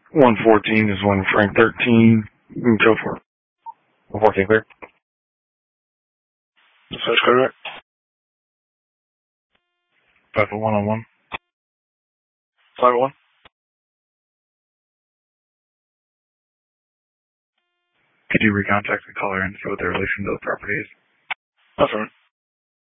114 is one Frank 13. You can go for it. 114 clear. Search clear. 501 on 1. 501. Could you recontact the caller and see what their relation to the property is? That's right.